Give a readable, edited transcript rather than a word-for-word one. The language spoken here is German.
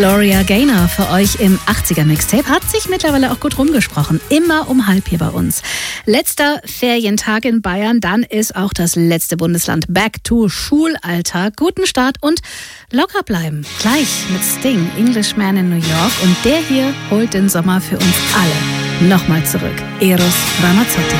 Gloria Gaynor für euch im 80er Mixtape. Hat sich mittlerweile auch gut rumgesprochen. Immer um 3:30 hier bei uns. Letzter Ferientag in Bayern, dann ist auch das letzte Bundesland back to Schulalltag. Guten Start und locker bleiben. Gleich mit Sting, Englishman in New York. Und der hier holt den Sommer für uns alle nochmal zurück. Eros Ramazzotti.